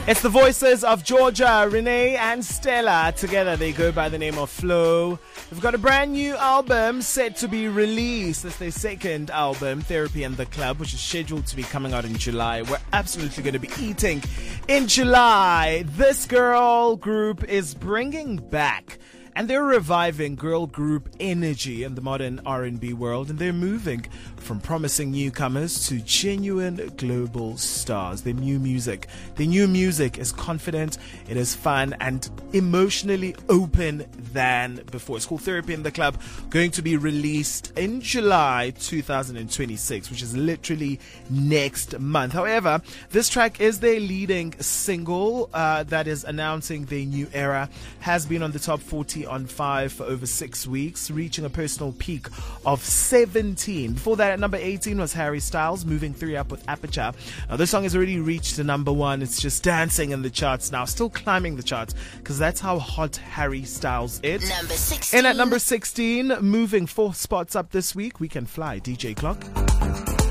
It's the voices of Georgia, Renee, and Stella. Together they go by the name of Flow. They've got a brand new album set to be released. It's their second album, Therapy and the Club, which is scheduled to be coming out in July. We're absolutely going to be eating in July. This girl group is bringing back and they're reviving girl group energy in the modern R&B world, and they're moving from promising newcomers to genuine global stars. Their new music is confident, it is fun and emotionally open than before. It's called Therapy in the Club, going to be released in July 2026, which is literally next month. However, this track is their leading single that is announcing their new era, has been on the top 40 on 5 for over 6 weeks, reaching a personal peak of 17. Before that, at number 18 was Harry Styles, moving 3 up with Aperture. Now, this song has already reached the number 1. It's just dancing in the charts now, still climbing the charts, because that's how hot Harry Styles is. Number 16. And at number 16, moving 4 spots up this week, We Can Fly, DJ Clock.